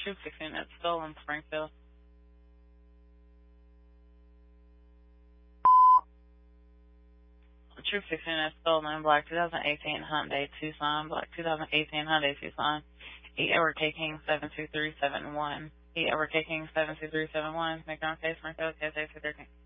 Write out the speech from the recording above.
Troop 16 at Stolen, Springfield. Troop 16 at Stolen, Black 2018 Hyundai Tucson, Black 2018 Hyundai Tucson. Edward K. King 72371. Edward K. King 72371. Make on case, Springfield, case 813.